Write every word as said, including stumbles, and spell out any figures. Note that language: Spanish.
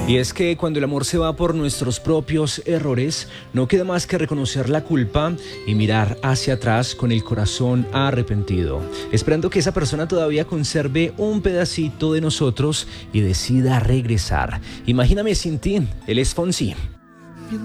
Y es que cuando el amor se va por nuestros propios errores, no queda más que reconocer la culpa y mirar hacia atrás con el corazón arrepentido, esperando que esa persona todavía conserve un pedacito de nosotros y decida regresar. Imagíname sin ti, él es Fonsi.